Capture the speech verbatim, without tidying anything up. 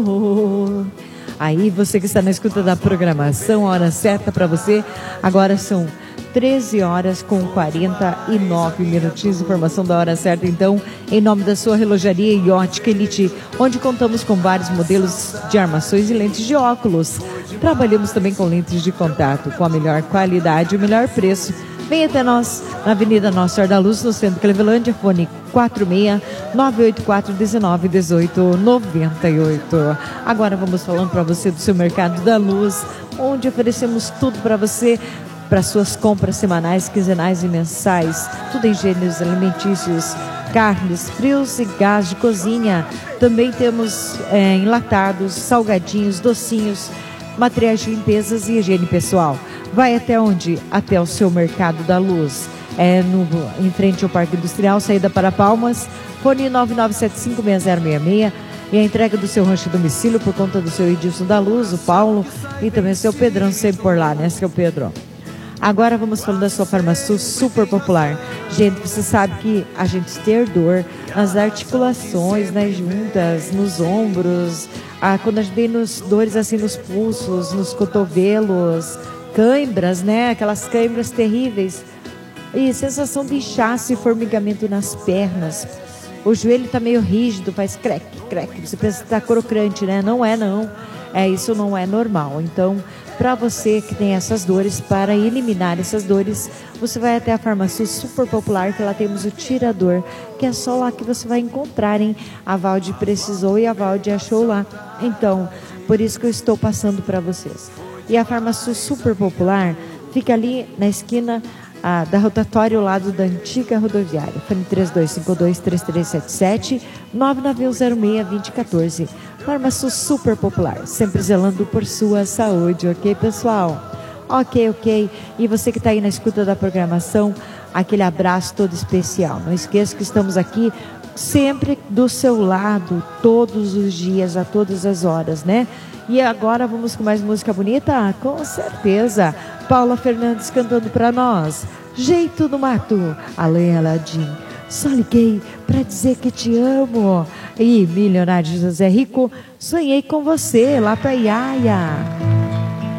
amor. Aí você que está na escuta da programação, a hora certa para você, agora são treze horas com quarenta e nove minutinhos, informação da hora certa, então, em nome da sua relojaria e ótica Elite, onde contamos com vários modelos de armações e lentes de óculos. Trabalhamos também com lentes de contato, com a melhor qualidade e o melhor preço. Vem até nós, na Avenida Nossa Senhora da Luz, no centro de Clevelândia, fone quatro seis nove oito quatro um nove um oito nove oito. Agora vamos falando para você do seu Mercado da Luz, onde oferecemos tudo para você, para suas compras semanais, quinzenais e mensais, tudo em gêneros alimentícios, carnes, frios e gás de cozinha. Também temos é, enlatados, salgadinhos, docinhos, materiais de limpezas e higiene pessoal. Vai até onde? Até o seu Mercado da Luz. É no, em frente ao Parque Industrial, saída para Palmas, fone nove nove sete cinco seis zero seis seis. E a entrega do seu rancho domicílio por conta do seu Edilson da Luz, o Paulo, e também o seu Pedrão, sempre por lá, né, seu Pedro? Agora vamos falando da sua Farmasul super popular. Gente, você sabe que a gente ter dor nas articulações, nas juntas, nos ombros, ah, quando a gente tem nos, dores assim nos pulsos, nos cotovelos, cãibras, né? Aquelas cãibras terríveis. E sensação de inchaço e formigamento nas pernas. O joelho está meio rígido, faz crec, crec. Você pensa que está crocante, né? Não é, não. É, isso não é normal. Então, para você que tem essas dores, para eliminar essas dores, você vai até a Farmasul super popular, que lá temos o tirador, que é só lá que você vai encontrar, hein? A Valde precisou e a Valde achou lá. Então, por isso que eu estou passando para vocês. E a Farmasul super popular fica ali na esquina ah, da rotatória, ao lado da antiga rodoviária. Fone três dois cinco dois, três três sete sete, nove nove um zero seis, dois zero um quatro. Farmasul super popular, sempre zelando por sua saúde, ok, pessoal? Ok, ok. E você que está aí na escuta da programação, aquele abraço todo especial. Não esqueça que estamos aqui sempre do seu lado, todos os dias, a todas as horas, né? E agora vamos com mais música bonita? Com certeza. Paula Fernandes cantando para nós. Jeito do Mato, Alain Aladim. Só liguei pra dizer que te amo. E Milionário José Rico, sonhei com você lá pra Iaia.